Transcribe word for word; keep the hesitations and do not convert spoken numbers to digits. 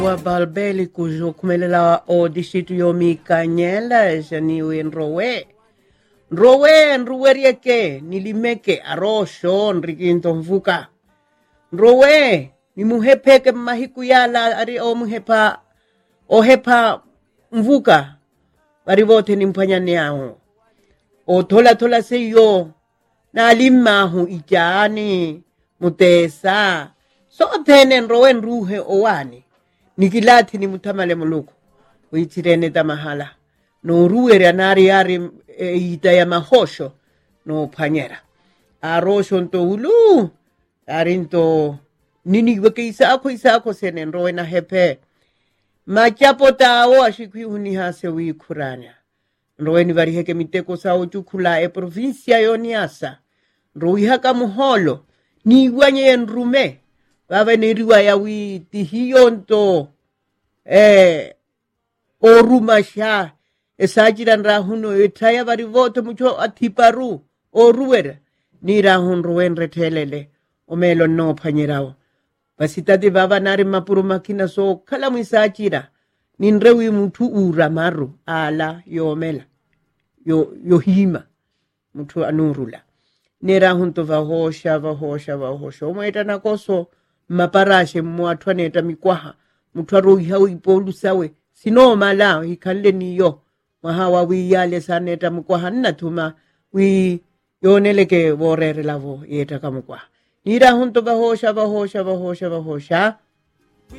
Wa balbeli kujo kumelela o distritu yo mikanyela jani wenrowe. Nrowe nruwerieke nilimeke arosho nrikinto mvuka. Nrowe ni muhepeke mahiku yala ari o muhepa o hepa mvuka. Bari vote ni mpanyane aho. O tola tola seyo na alimahu ijani mutesa. So tene nrowe nruhe owani. Nikilati ni mutamale muluku. Uitirene tamahala. No ruere anari yari e, ita ya mahosho. No panyera. Arosho nto ulu. Arinto. Nini wake isako isako sene nrowe na hepe. Machapo tao ashikwi unihase wii kuranya. Nrowe ni variheke miteko sao chukula e provincia yoniasa. Nrowe haka muholo. Ni wanye nrume. Baba ni riwaya wi tihiyonto eh orumasha esajiran rahuno etaya bari voto mucho atiparu oruwer ni rahun ruwen retelele omelo no panyerao basita de baba nari mapuru makina so kala misajira ninrewi mutu uramaru ala yomela yo yohima mutu anurula ni rahun to vahosha vahosha vahosha ometa nakoso maparashe mwatwaneta mikwaha mutwaro ihawo ipolu sawe sino mala ikanle niyo mahawa wiyale saneta mukwaha natuma wi yoneleke vorere lavo yeta kamukwaha nira hunto bahosha bahosha bahosha bahosha